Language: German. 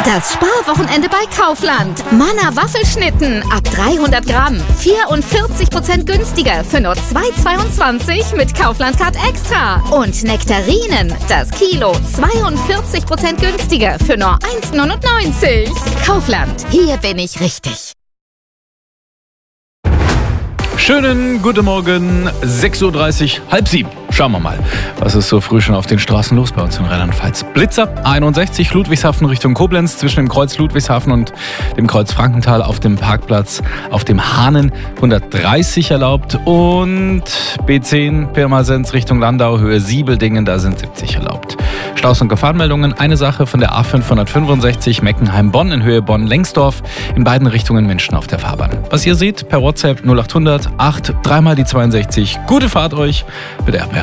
Das Sparwochenende bei Kaufland. Manna Waffelschnitten ab 300 Gramm. 44% günstiger für nur 2,22 mit Kaufland Card Extra. Und Nektarinen, das Kilo 42% günstiger für nur 1,99. Kaufland, hier bin ich richtig. Schönen guten Morgen, 6.30 Uhr, halb 7. Schauen wir mal, was ist so früh schon auf den Straßen los bei uns in Rheinland-Pfalz. Blitzer 61 Ludwigshafen Richtung Koblenz, zwischen dem Kreuz Ludwigshafen und dem Kreuz Frankenthal auf dem Parkplatz auf dem Hahnen 130 erlaubt und B10 Pirmasens Richtung Landau, Höhe Siebeldingen, da sind 70 erlaubt. Staus und Gefahrenmeldungen, eine Sache von der A565 Meckenheim-Bonn in Höhe Bonn-Lengsdorf, in beiden Richtungen Menschen auf der Fahrbahn. Was ihr seht, per WhatsApp 0800 8 3 mal die 62. Gute Fahrt euch mit der RPA.